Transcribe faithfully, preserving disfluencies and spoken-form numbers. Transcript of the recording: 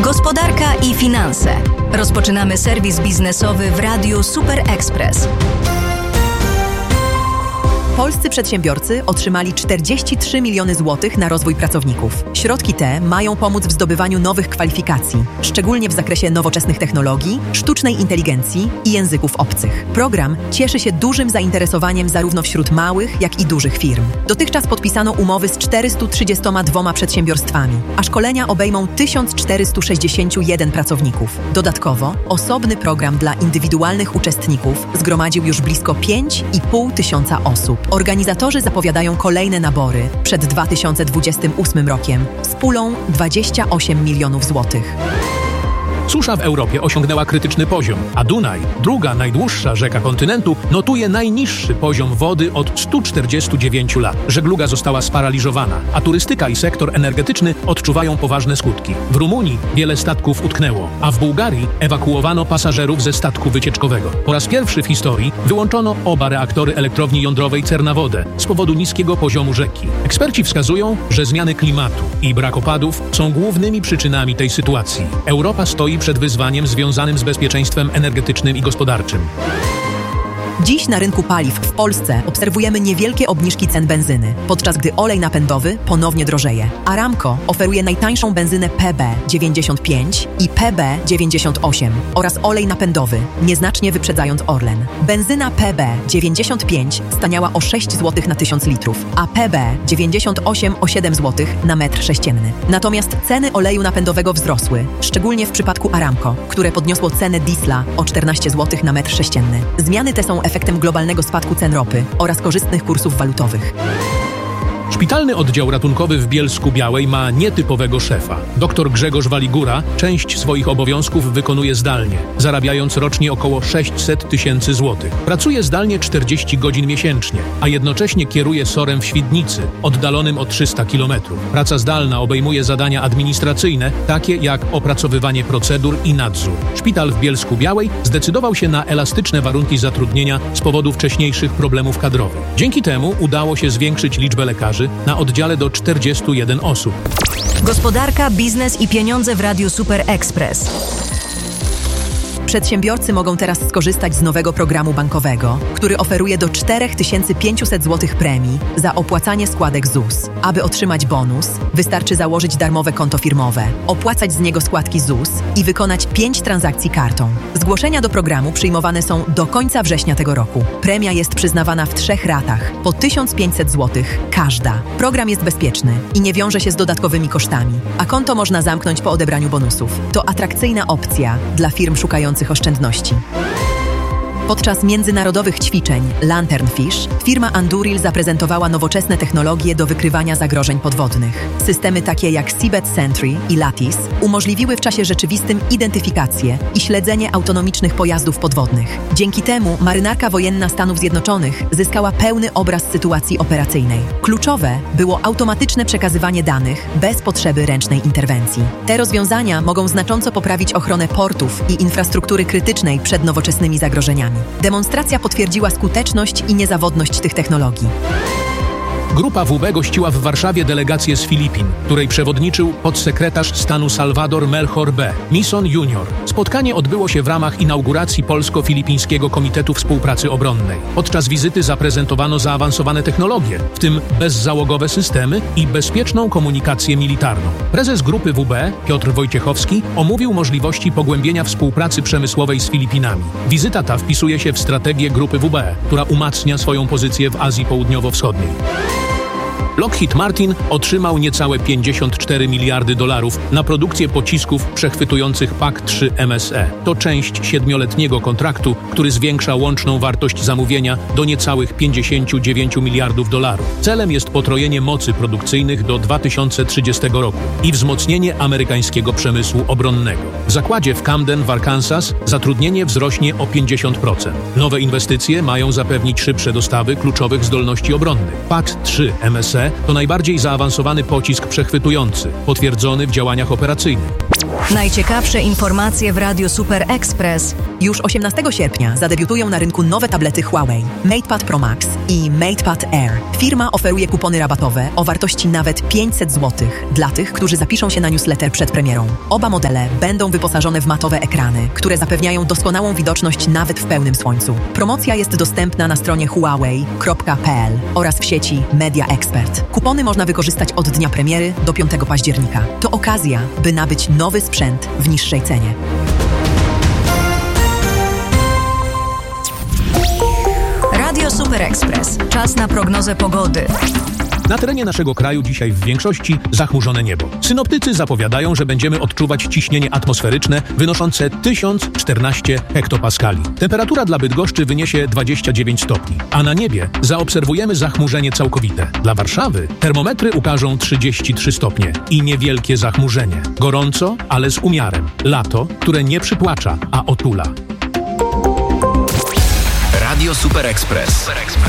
Gospodarka i finanse. Rozpoczynamy serwis biznesowy w Radiu Super Express. Polscy przedsiębiorcy otrzymali czterdzieści trzy miliony złotych na rozwój pracowników. Środki te mają pomóc w zdobywaniu nowych kwalifikacji, szczególnie w zakresie nowoczesnych technologii, sztucznej inteligencji i języków obcych. Program cieszy się dużym zainteresowaniem zarówno wśród małych, jak i dużych firm. Dotychczas podpisano umowy z czterystu trzydziestoma dwoma przedsiębiorstwami, a szkolenia obejmą tysiąc czterysta sześćdziesiąt jeden pracowników. Dodatkowo osobny program dla indywidualnych uczestników zgromadził już blisko pięć i pół tysiąca osób. Organizatorzy zapowiadają kolejne nabory przed dwa tysiące dwudziestym ósmym rokiem z pulą dwadzieścia osiem milionów złotych. Susza w Europie osiągnęła krytyczny poziom, a Dunaj, druga najdłuższa rzeka kontynentu, notuje najniższy poziom wody od stu czterdziestu dziewięciu lat. Żegluga została sparaliżowana, a turystyka i sektor energetyczny odczuwają poważne skutki. W Rumunii wiele statków utknęło, a w Bułgarii ewakuowano pasażerów ze statku wycieczkowego. Po raz pierwszy w historii wyłączono oba reaktory elektrowni jądrowej Cernavodă z powodu niskiego poziomu rzeki. Eksperci wskazują, że zmiany klimatu i brak opadów są głównymi przyczynami tej sytuacji. Europa stoi przed wyzwaniem związanym z bezpieczeństwem energetycznym i gospodarczym. Dziś na rynku paliw w Polsce obserwujemy niewielkie obniżki cen benzyny, podczas gdy olej napędowy ponownie drożeje. Aramco oferuje najtańszą benzynę P B dziewięćdziesiąt pięć i P B dziewięćdziesiąt osiem oraz olej napędowy, nieznacznie wyprzedzając Orlen. Benzyna P B dziewięćdziesiąt pięć staniała o sześć złotych na tysiąc litrów, a P B dziewięćdziesiąt osiem o siedem złotych na metr sześcienny. Natomiast ceny oleju napędowego wzrosły, szczególnie w przypadku Aramco, które podniosło cenę diesla o czternaście złotych na metr sześcienny. Zmiany te są efektem globalnego spadku cen ropy oraz korzystnych kursów walutowych. Szpitalny oddział ratunkowy w Bielsku-Białej ma nietypowego szefa. Doktor Grzegorz Waligura część swoich obowiązków wykonuje zdalnie, zarabiając rocznie około sześćset tysięcy złotych. Pracuje zdalnie czterdzieści godzin miesięcznie, a jednocześnie kieruje SOR-em w Świdnicy, oddalonym o trzysta kilometrów. Praca zdalna obejmuje zadania administracyjne, takie jak opracowywanie procedur i nadzór. Szpital w Bielsku-Białej zdecydował się na elastyczne warunki zatrudnienia z powodu wcześniejszych problemów kadrowych. Dzięki temu udało się zwiększyć liczbę lekarzy na oddziale do czterdziestu jeden osób. Gospodarka, biznes i pieniądze w Radiu Super Express. Przedsiębiorcy mogą teraz skorzystać z nowego programu bankowego, który oferuje do cztery tysiące pięćset złotych premii za opłacanie składek Z U S. Aby otrzymać bonus, wystarczy założyć darmowe konto firmowe, opłacać z niego składki Z U S i wykonać pięć transakcji kartą. Zgłoszenia do programu przyjmowane są do końca września tego roku. Premia jest przyznawana w trzech ratach, po tysiąc pięćset złotych każda. Program jest bezpieczny i nie wiąże się z dodatkowymi kosztami, a konto można zamknąć po odebraniu bonusów. To atrakcyjna opcja dla firm szukających oszczędności. Podczas międzynarodowych ćwiczeń Lanternfish firma Anduril zaprezentowała nowoczesne technologie do wykrywania zagrożeń podwodnych. Systemy takie jak Seabed Sentry i Lattice umożliwiły w czasie rzeczywistym identyfikację i śledzenie autonomicznych pojazdów podwodnych. Dzięki temu marynarka wojenna Stanów Zjednoczonych zyskała pełny obraz sytuacji operacyjnej. Kluczowe było automatyczne przekazywanie danych bez potrzeby ręcznej interwencji. Te rozwiązania mogą znacząco poprawić ochronę portów i infrastruktury krytycznej przed nowoczesnymi zagrożeniami. Demonstracja potwierdziła skuteczność i niezawodność tych technologii. Grupa W B gościła w Warszawie delegację z Filipin, której przewodniczył podsekretarz stanu Salvador Melchor B. Mison junior Spotkanie odbyło się w ramach inauguracji Polsko-Filipińskiego Komitetu Współpracy Obronnej. Podczas wizyty zaprezentowano zaawansowane technologie, w tym bezzałogowe systemy i bezpieczną komunikację militarną. Prezes Grupy W B, Piotr Wojciechowski, omówił możliwości pogłębienia współpracy przemysłowej z Filipinami. Wizyta ta wpisuje się w strategię Grupy W B, która umacnia swoją pozycję w Azji Południowo-Wschodniej. Lockheed Martin otrzymał niecałe pięćdziesiąt cztery miliardy dolarów na produkcję pocisków przechwytujących P A C trzy M S E. To część siedmioletniego kontraktu, który zwiększa łączną wartość zamówienia do niecałych pięćdziesiąt dziewięć miliardów dolarów. Celem jest potrojenie mocy produkcyjnych do dwa tysiące trzydziestego roku i wzmocnienie amerykańskiego przemysłu obronnego. W zakładzie w Camden w Arkansas zatrudnienie wzrośnie o pięćdziesiąt procent. Nowe inwestycje mają zapewnić szybsze dostawy kluczowych zdolności obronnych. P A C trzy M S E B to najbardziej zaawansowany pocisk przechwytujący, potwierdzony w działaniach operacyjnych. Najciekawsze informacje w Radiu Super Express. Już osiemnastego sierpnia zadebiutują na rynku nowe tablety Huawei MatePad Pro Max i MatePad Air. Firma oferuje kupony rabatowe o wartości nawet pięćset złotych dla tych, którzy zapiszą się na newsletter przed premierą. Oba modele będą wyposażone w matowe ekrany, które zapewniają doskonałą widoczność nawet w pełnym słońcu. Promocja jest dostępna na stronie huawei kropka p l oraz w sieci Media Expert. Kupony można wykorzystać od dnia premiery do piątego października. To okazja, by nabyć nowy sprzęt w niższej cenie. Radio Super Express. Czas na prognozę pogody. Na terenie naszego kraju dzisiaj w większości zachmurzone niebo. Synoptycy zapowiadają, że będziemy odczuwać ciśnienie atmosferyczne wynoszące tysiąc czternaście hektopaskali. Temperatura dla Bydgoszczy wyniesie dwadzieścia dziewięć stopni, a na niebie zaobserwujemy zachmurzenie całkowite. Dla Warszawy termometry ukażą trzydzieści trzy stopnie i niewielkie zachmurzenie. Gorąco, ale z umiarem. Lato, które nie przytłacza, a otula. Radio Super Express.